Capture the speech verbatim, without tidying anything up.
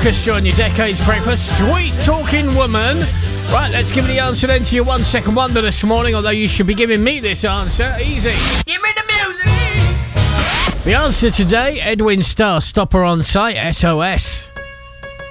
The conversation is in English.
Orchestra on your Decades Breakfast. Sweet Talking Woman. Right, let's give me the answer then to your one second wonder this morning, although you should be giving me this answer. Easy. Give me the music. The answer today, Edwin Starr, Stopper on Site, S O S.